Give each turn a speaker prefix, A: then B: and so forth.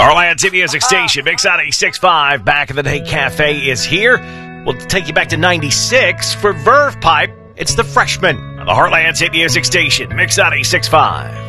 A: Heartland's Hit Music Station, Mix 96.5. Back in the Day Cafe is here. We'll take you back to 96 for Verve Pipe. It's the Freshman on the Heartland's Hit Music Station, Mix 96.5.